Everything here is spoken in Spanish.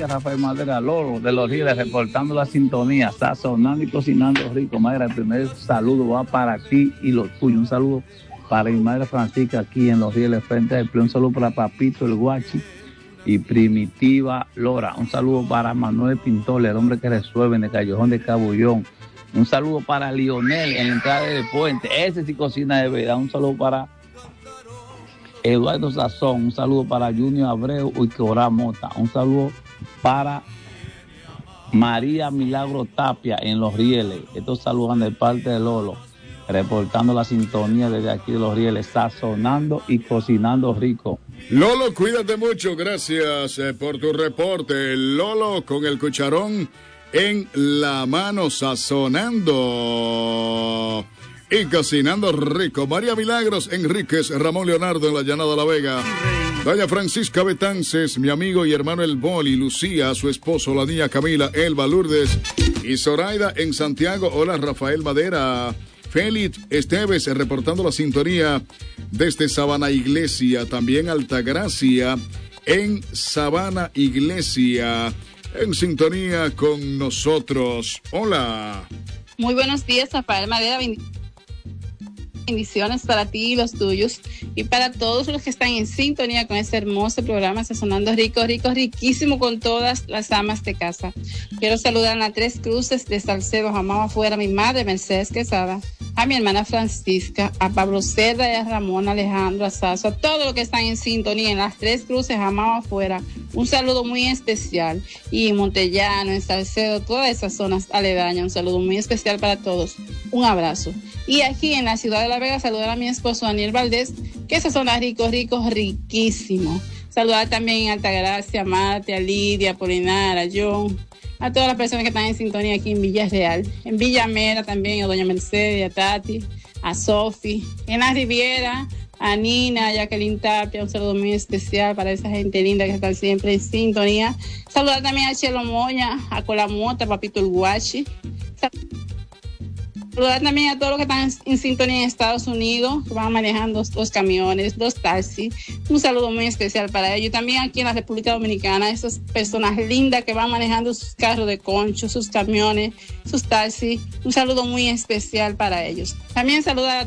amiga Rafael Madera Lolo de Los Rieles, reportando la sintonía, sazonando y cocinando rico. Madre, el primer saludo va para ti y los tuyos. Un saludo para mi madre Francisca aquí en Los Rieles, frente al Play. Un saludo para Papito el Guachi y Primitiva Lora. Un saludo para Manuel Pintor, el hombre que resuelve en el Callejón de Cabullón. Un saludo para Lionel en la entrada del puente. Ese sí cocina de verdad. Un saludo para Eduardo Sazón. Un saludo para Junior Abreu y Corá Mota. Un saludo para María Milagro Tapia en Los Rieles. Estos saludan de parte de Lolo, reportando la sintonía desde aquí de Los Rieles, sazonando y cocinando rico. Lolo, cuídate mucho, gracias por tu reporte. Lolo con el cucharón en la mano, sazonando y cocinando rico. María Milagros Enríquez, Ramón Leonardo en la Llanada de la Vega. Doña Francisca Betances, mi amigo y hermano El Boli, Lucía, su esposo, la niña Camila, Elba Lourdes y Zoraida en Santiago. Hola, Rafael Madera. Félix Esteves reportando la sintonía desde Sabana Iglesia. También Altagracia en Sabana Iglesia, en sintonía con nosotros. Hola. Muy buenos días, Rafael Madera. Bendiciones para ti y los tuyos y para todos los que están en sintonía con este hermoso programa Sazonando Rico, Rico, Riquísimo, con todas las amas de casa. Quiero saludar a Tres Cruces de Salcedo, Jamao Afuera, mi madre Mercedes Quesada, a mi hermana Francisca, a Pablo Cerda y a Ramón Alejandro, a Sasso, a todos los que están en sintonía en las Tres Cruces, Jamao Afuera. Un saludo muy especial. Y en Montellano, en Salcedo, todas esas zonas aledañas, un saludo muy especial para todos. Un abrazo. Y aquí en la ciudad de La Vega, saludar a mi esposo Daniel Valdés, que sazona rico, rico, riquísimo. Saludar también a Altagracia, a Mate, a Lidia, a Polinar, a John, a todas las personas que están en sintonía aquí en Villarreal. En Villamera también, a doña Mercedes, a Tati, a Sofi. En la Riviera, a Nina, a Jacqueline Tapia, un saludo muy especial para esa gente linda que está siempre en sintonía. Saludar también a Chelo Moya, a Colamota, a Papito el Guachi. Saludar también a todos los que están en sintonía en Estados Unidos, que van manejando los camiones, los taxis. Un saludo muy especial para ellos. También aquí en la República Dominicana, esas personas lindas que van manejando sus carros de concho, sus camiones, sus taxis. Un saludo muy especial para ellos. También saludar a